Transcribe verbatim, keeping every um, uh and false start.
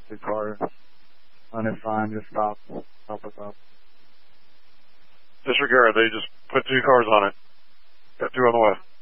Two cars. On his sign, just stop. Help us up. Disregard, they just put two cars on it. Got two on the way.